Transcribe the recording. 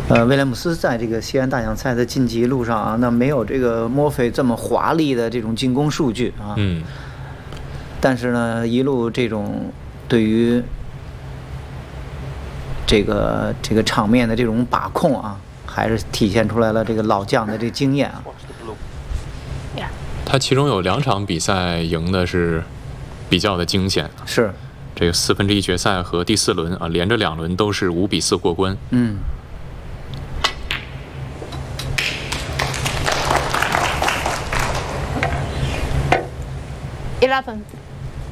威廉姆斯在这个西安大奖赛的晋级路上啊，那没有这个墨菲这么华丽的这种进攻数据啊。但是呢，一路这种对于这个场面的这种把控啊，还是体现出来了这个老将的这个经验啊。 他其中有2场比赛赢的是比较的惊险， 是这个1/4决赛和第4轮啊，连着2轮都是5比4过关。 11